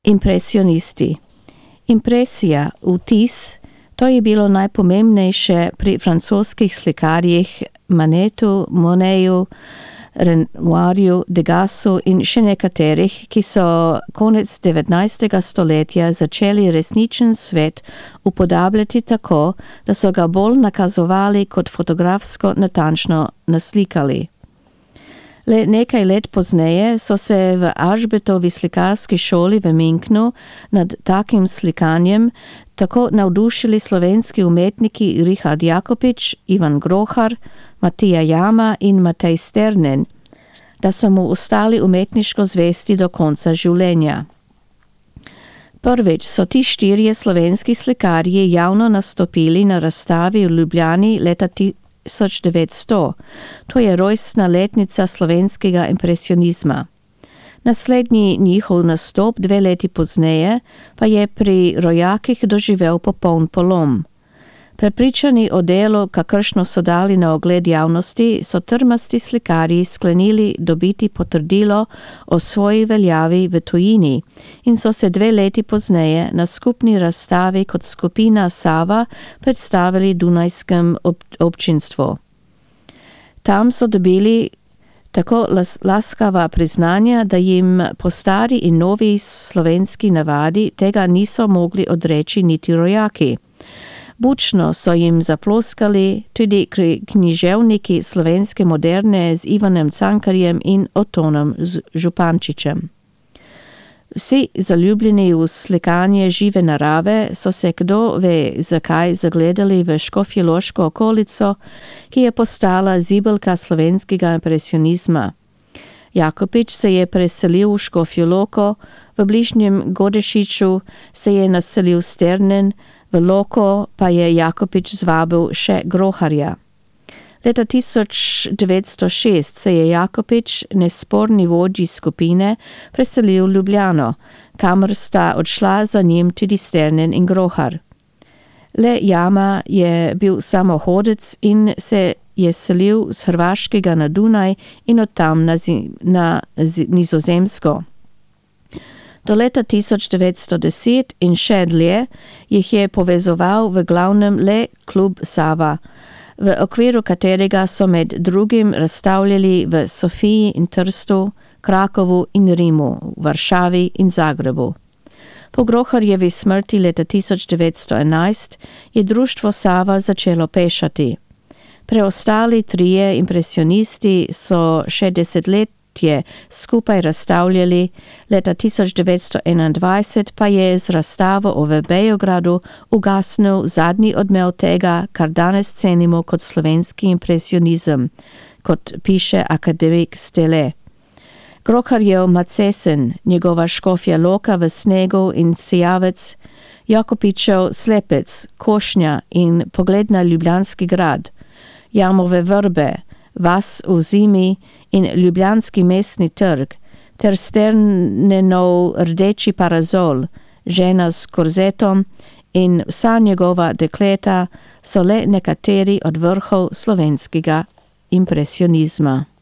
Impresionisti. Impresija, vtis, to je bilo najpomembnejše pri francoskih slikarjih Manetu, Monetu, Renoirju, Degasu in še nekaterih, ki so konec 19. stoletja začeli resničen svet upodabljati tako, da so ga bolj nakazovali kot fotografsko natančno naslikali. Le nekaj let pozneje so se v Alžbetovi slikarski šoli v Münchnu nad takim slikanjem tako navdušili slovenski umetniki Richard Jakopič, Ivan Grohar, Matija Jama in Matej Sternen, da so mu ostali umetniško zvesti do konca življenja. Prvič so ti štirje slovenski slikarji javno nastopili na razstavi v Ljubljani leta 1900. To je rojstna letnica slovenskega impresionizma. Naslednji njihov nastop 2 leti pozneje pa je pri rojakih doživel popoln polom. Prepričani o delu, kakršno so dali na ogled javnosti, so trmasti slikarji sklenili dobiti potrdilo o svoji veljavi v tujini in so se 2 leti pozneje na skupni razstavi kot skupina Sava predstavili dunajskem občinstvu. Tam so dobili tako laskava priznanja, da jim po stari in novi slovenski navadi tega niso mogli odreči niti rojaki. Bučno so jim zaploskali tudi književniki slovenske moderne z Ivanom Cankarjem in Otonom Župančičem. Vsi zaljubljeni v slikanje žive narave so se kdo ve zakaj zagledali v škofjeloško okolico, ki je postala zibelka slovenskega impresionizma. Jakopič se je preselil v Škofjo Loko, v bližnjem Godešiču se je naselil Sternen, v Loko pa je Jakopič zvabil še Groharja. Leta 1906 se je Jakopič, nesporni vodji skupine, preselil v Ljubljano, kamor sta odšla za njim tudi Sternen in Grohar. Le Jama je bil samohodec in se je selil z Hrvaškega na Dunaj in od tam na Nizozemsko. Do leta 1910 in še dlje jih je povezoval v glavnem le klub Sava, v okviru katerega so med drugim razstavljali v Sofiji in Trstu, Krakovu in Rimu, Varšavi in Zagrebu. Po Groharjevi smrti leta 1911 je društvo Sava začelo pešati. Preostali trije impresionisti so še desetletje skupaj razstavljali, leta 1921 pa je z razstavo v Beogradu ugasnil zadnji odmev tega, kar danes cenimo kot slovenski impresionizem, kot piše akademik Stele. Groharjev Macesen, njegova Škofja Loka v snegu in Sijavec, Jakopičev Slepec, Košnja in Pogled na Ljubljanski grad, Jamove vrbe, Vas v zimi in Ljubljanski mestni trg, ter Sternenov Rdeči parazol, Žena s korzetom in Vsa njegova dekleta so le nekateri od vrhov slovenskega impresionizma.